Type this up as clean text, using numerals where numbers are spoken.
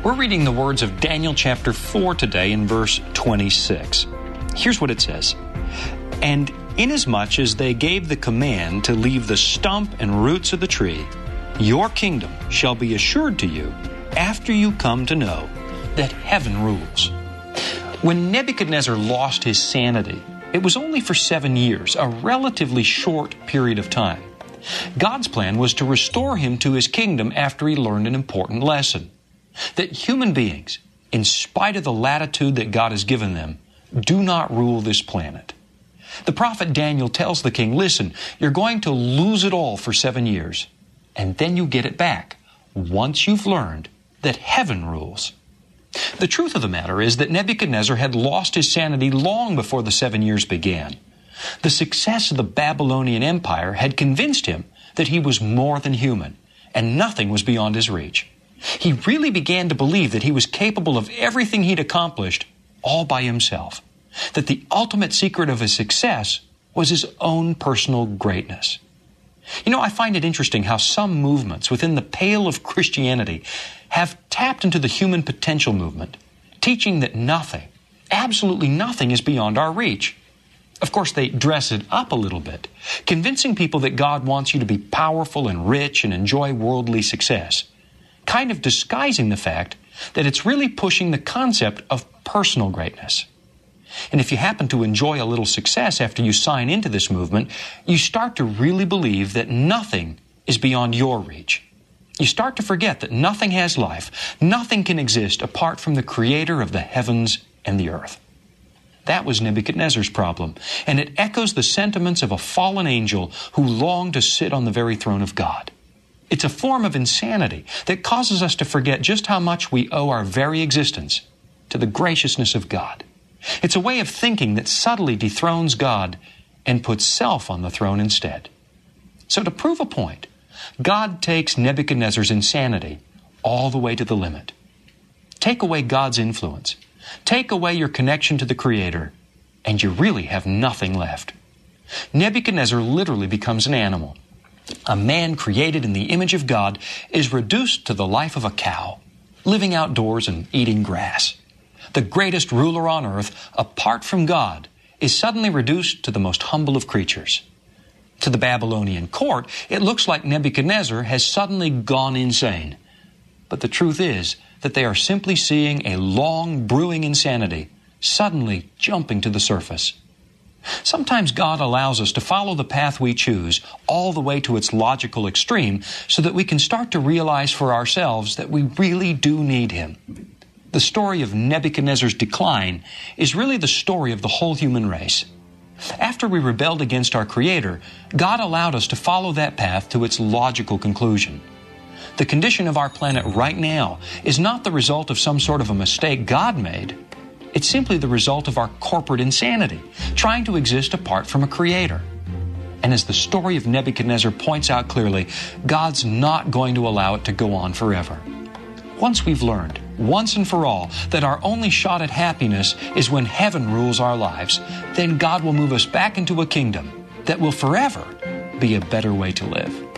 We're reading the words of Daniel chapter 4 today in verse 26. Here's what it says. And inasmuch as they gave the command to leave the stump and roots of the tree, your kingdom shall be assured to you after you come to know that heaven rules. When Nebuchadnezzar lost his sanity, it was only for 7 years, a relatively short period of time. God's plan was to restore him to his kingdom after he learned an important lesson. That human beings, in spite of the latitude that God has given them, do not rule this planet. The prophet Daniel tells the king, listen, you're going to lose it all for 7 years, and then you get it back once you've learned that heaven rules. The truth of the matter is that Nebuchadnezzar had lost his sanity long before the 7 years began. The success of the Babylonian Empire had convinced him that he was more than human, and nothing was beyond his reach. He really began to believe that he was capable of everything he'd accomplished all by himself, that the ultimate secret of his success was his own personal greatness. You know, I find it interesting how some movements within the pale of Christianity have tapped into the human potential movement, teaching that nothing, absolutely nothing, is beyond our reach. Of course, they dress it up a little bit, convincing people that God wants you to be powerful and rich and enjoy worldly success, kind of disguising the fact that it's really pushing the concept of personal greatness. And if you happen to enjoy a little success after you sign into this movement, you start to really believe that nothing is beyond your reach. You start to forget that nothing has life, nothing can exist apart from the Creator of the heavens and the earth. That was Nebuchadnezzar's problem, and it echoes the sentiments of a fallen angel who longed to sit on the very throne of God. It's a form of insanity that causes us to forget just how much we owe our very existence to the graciousness of God. It's a way of thinking that subtly dethrones God and puts self on the throne instead. So to prove a point, God takes Nebuchadnezzar's insanity all the way to the limit. Take away God's influence, take away your connection to the Creator, and you really have nothing left. Nebuchadnezzar literally becomes an animal. A man created in the image of God is reduced to the life of a cow, living outdoors and eating grass. The greatest ruler on earth, apart from God, is suddenly reduced to the most humble of creatures. To the Babylonian court, it looks like Nebuchadnezzar has suddenly gone insane. But the truth is that they are simply seeing a long brewing insanity suddenly jumping to the surface. Sometimes God allows us to follow the path we choose all the way to its logical extreme so that we can start to realize for ourselves that we really do need Him. The story of Nebuchadnezzar's decline is really the story of the whole human race. After we rebelled against our Creator, God allowed us to follow that path to its logical conclusion. The condition of our planet right now is not the result of some sort of a mistake God made. It's simply the result of our corporate insanity, trying to exist apart from a Creator. And as the story of Nebuchadnezzar points out clearly, God's not going to allow it to go on forever. Once we've learned, once and for all, that our only shot at happiness is when heaven rules our lives, then God will move us back into a kingdom that will forever be a better way to live.